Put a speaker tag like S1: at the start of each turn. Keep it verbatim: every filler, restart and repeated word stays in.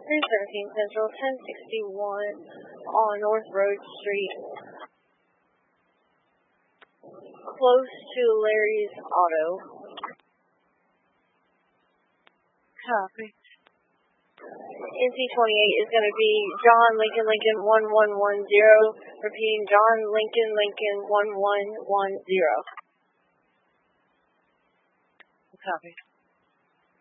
S1: three seventeen Central, ten sixty-one on North Road Street, close to Larry's Auto.
S2: Copy.
S1: N C twenty-eight is going to be John Lincoln Lincoln one one one zero. Repeating, John Lincoln Lincoln one one one zero.
S2: Copy.